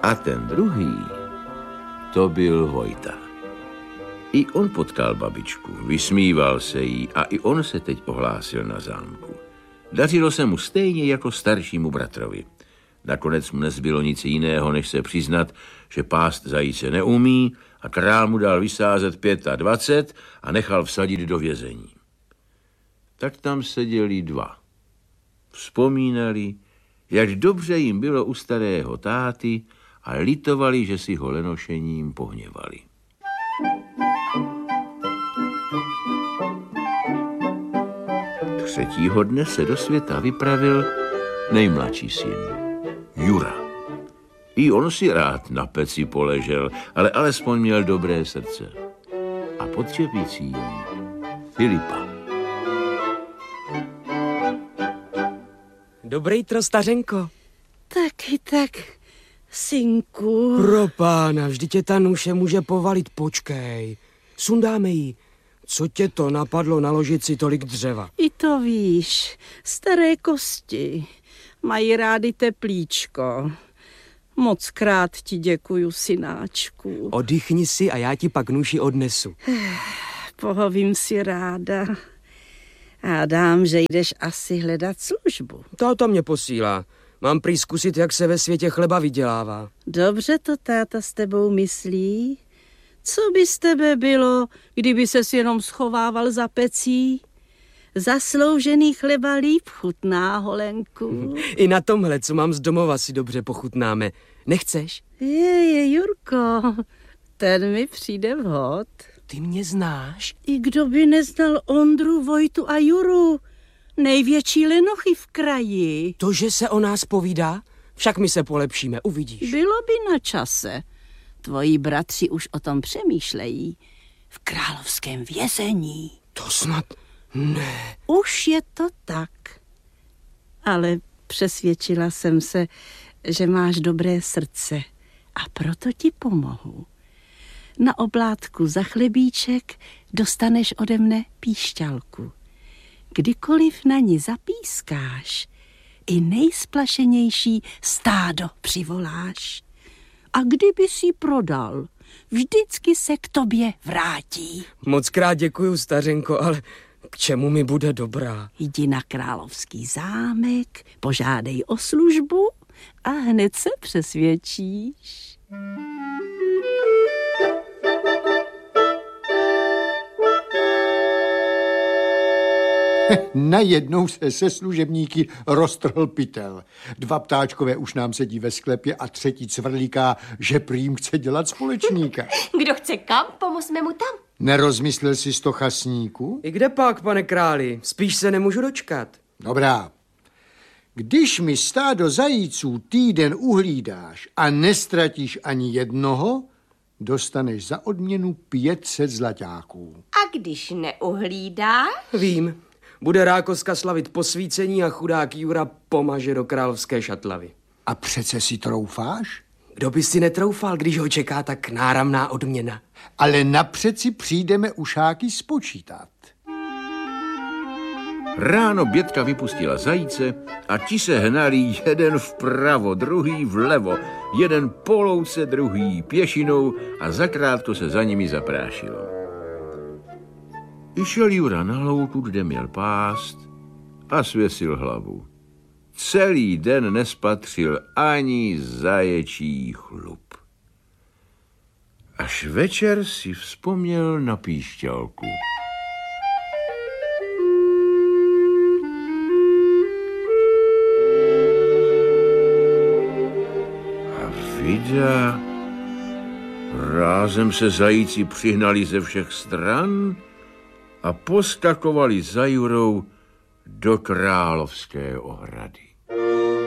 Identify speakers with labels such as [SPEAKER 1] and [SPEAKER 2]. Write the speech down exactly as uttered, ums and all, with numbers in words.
[SPEAKER 1] A ten druhý, to byl Vojta. I on potkal babičku, vysmíval se jí a i on se teď ohlásil na zámku. Dařilo se mu stejně jako staršímu bratrovi. Nakonec mu nezbylo nic jiného, než se přiznat, že pást zajíce neumí, a král mu dal vysázet dvacet pět a nechal vsadit do vězení. Tak tam seděli dva. Vzpomínali, jak dobře jim bylo u starého táty a litovali, že si ho lenošením pohněvali. Třetího dne se do světa vypravil nejmladší syn, Jura. I on si rád na peci poležel, ale alespoň měl dobré srdce. A pod čepicí Filipa.
[SPEAKER 2] Dobrý tro, stařenko.
[SPEAKER 3] Taky tak, synku.
[SPEAKER 2] Pro pána, vždyť tě ta nůše může povalit, počkej. Sundáme jí. Co tě to napadlo naložit si tolik dřeva?
[SPEAKER 3] I to víš, staré kosti mají rády teplíčko. Moc krát ti děkuju, synáčku.
[SPEAKER 2] Oddychni si a já ti pak nůši odnesu.
[SPEAKER 3] Pohovím si ráda. A dám, že jdeš asi hledat službu.
[SPEAKER 2] Táta mě posílá. Mám prý zkusit, jak se ve světě chleba vydělává.
[SPEAKER 3] Dobře to táta s tebou myslí. Co by z tebe bylo, kdyby ses jenom schovával za pecí? Zasloužený chleba líp chutná, holenku.
[SPEAKER 2] I na tomhle, co mám z domova, si dobře pochutnáme. Nechceš?
[SPEAKER 3] Je, je, Jurko, ten mi přijde vhod.
[SPEAKER 2] Ty mě znáš?
[SPEAKER 3] I kdo by neznal Ondru, Vojtu a Juru, největší lenochy v kraji.
[SPEAKER 2] To, že se o nás povídá? Však my se polepšíme, uvidíš.
[SPEAKER 3] Bylo by na čase. Tvoji bratři už o tom přemýšlejí. V královském vězení.
[SPEAKER 2] To snad ne.
[SPEAKER 3] Už je to tak. Ale přesvědčila jsem se, že máš dobré srdce a proto ti pomohu. Na oblátku za chlebíček dostaneš ode mne píšťalku. Kdykoliv na ní zapískáš, i nejsplašenější stádo přivoláš. A kdyby si prodal, vždycky se k tobě vrátí.
[SPEAKER 2] Moc krát děkuju, stařenko, ale k čemu mi bude dobrá?
[SPEAKER 3] Jdi na královský zámek, požádej o službu a hned se přesvědčíš.
[SPEAKER 4] Najednou se se služebníky roztrhl pytel. Dva ptáčkové už nám sedí ve sklepě a třetí cvrlíká, že prým chce dělat společníka.
[SPEAKER 5] Kdo chce kam, pomozme mu tam.
[SPEAKER 4] Nerozmyslel jsi sto chasníků?
[SPEAKER 2] I kde pak, pane králi? Spíš se nemůžu dočkat.
[SPEAKER 4] Dobrá. Když mi stádo zajíců týden uhlídáš a nestratíš ani jednoho, dostaneš za odměnu pět set zlaťáků.
[SPEAKER 5] A když neuhlídáš?
[SPEAKER 2] Vím. Bude Rákoska slavit posvícení a chudák Jura pomaže do královské šatlavy.
[SPEAKER 4] A přece si troufáš?
[SPEAKER 2] Kdo by si netroufal, když ho čeká tak náramná odměna?
[SPEAKER 4] Ale napřed si přijdeme ušáky spočítat.
[SPEAKER 1] Ráno Bětka vypustila zajíce a ti se hnali jeden vpravo, druhý vlevo, jeden po louce, druhý pěšinou a zakrátko se za nimi zaprášilo. Išel Jura na louku, kde měl pást, a svěsil hlavu. Celý den nespatřil ani zaječí chlup. Až večer si vzpomněl na píšťalku. A vida, rázem se zajíci přihnali ze všech stran a poskakovali za Jurou do královské ohrady.